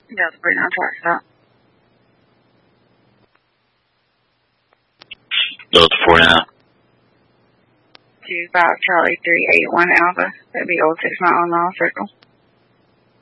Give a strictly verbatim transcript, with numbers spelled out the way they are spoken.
Delta forty-nine track stop. Delta forty-nine. two five Charlie three eight one Alpha. That'd be old six mile on Mile Circle.